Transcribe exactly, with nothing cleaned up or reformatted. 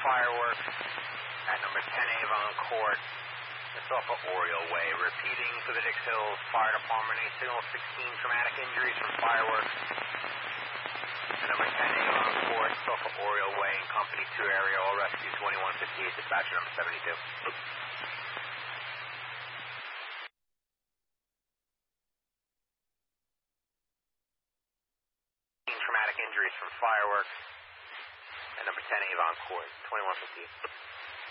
Fireworks at number ten Avon Court. It's off of Oriole Way. Repeating for the Dix Hills Fire Department, A signal sixteen traumatic injuries from fireworks. At number ten Avon Court, it's off of Oriole Way in Company two area. All rescue twenty-one fifty-eight, dispatcher number seventy-two. Traumatic injuries from fireworks at number ten Avon Court, twenty-one fifty-eight.